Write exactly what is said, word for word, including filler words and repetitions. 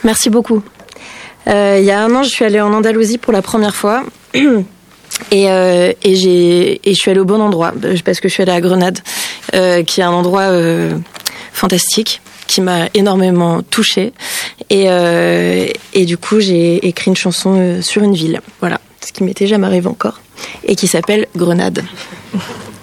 Merci beaucoup. Euh, il y a un an, je suis allée en Andalousie pour la première fois. Et, euh, et, j'ai, et je suis allée au bon endroit, parce que je suis allée à Grenade, euh, qui est un endroit euh, fantastique, qui m'a énormément touchée. Et, euh, et du coup, j'ai écrit une chanson sur une ville, voilà, ce qui m'était jamais arrivé encore, et qui s'appelle Grenade.